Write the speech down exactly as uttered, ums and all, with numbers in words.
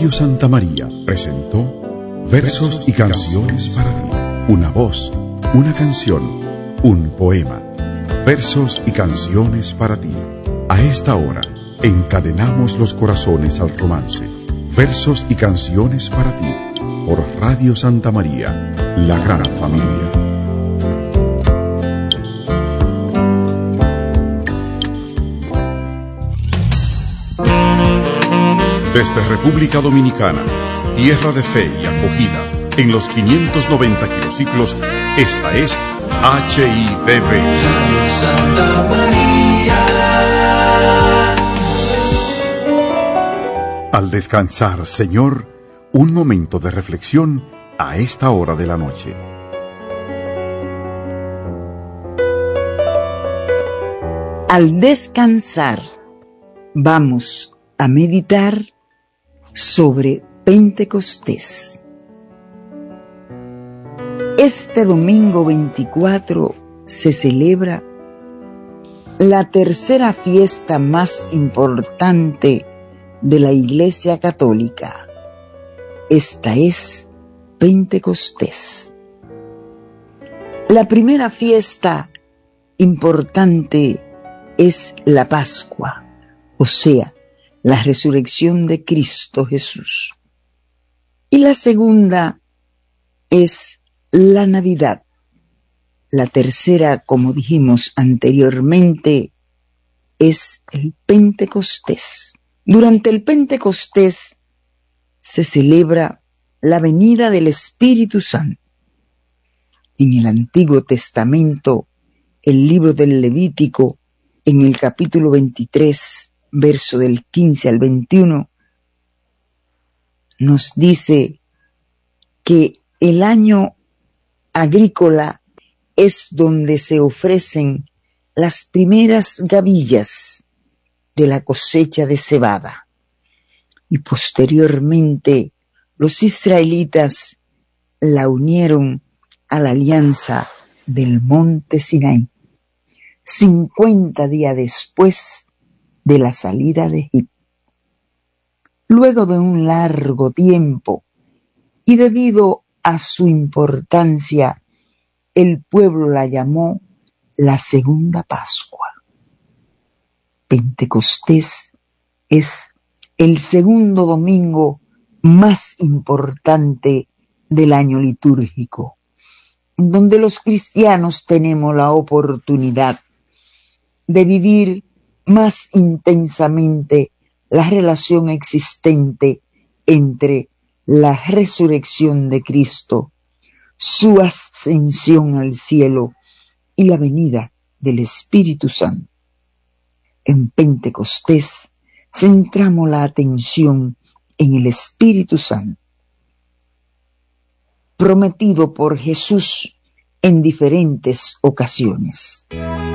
Radio Santa María presentó Versos y Canciones para ti. Una voz, una canción, un poema. Versos y canciones para ti. A esta hora, encadenamos los corazones al romance. Versos y canciones para ti. Por Radio Santa María, la gran familia. Desde República Dominicana, tierra de fe y acogida, en los quinientos noventa kilociclos, esta es H I D V. Santa María. Al descansar, Señor, un momento de reflexión a esta hora de la noche. Al descansar, vamos a meditar sobre Pentecostés. Este domingo veinticuatro se celebra la tercera fiesta más importante de la Iglesia Católica. Esta es Pentecostés. La primera fiesta importante es la Pascua, o sea, la resurrección de Cristo Jesús. Y la segunda es la Navidad. La tercera, como dijimos anteriormente, es el Pentecostés. Durante el Pentecostés se celebra la venida del Espíritu Santo. En el Antiguo Testamento, el libro del Levítico, en el capítulo veintitrés, verso del quince al veintiuno, nos dice que el año agrícola es donde se ofrecen las primeras gavillas de la cosecha de cebada. Y posteriormente los israelitas la unieron a la alianza del monte Sinaí. Cincuenta días después de la salida de Egipto. Luego de un largo tiempo y debido a su importancia, el pueblo la llamó la segunda Pascua. Pentecostés es el segundo domingo más importante del año litúrgico, en donde los cristianos tenemos la oportunidad de vivir más intensamente la relación existente entre la resurrección de Cristo, su ascensión al cielo y la venida del Espíritu Santo. En Pentecostés centramos la atención en el Espíritu Santo, prometido por Jesús en diferentes ocasiones.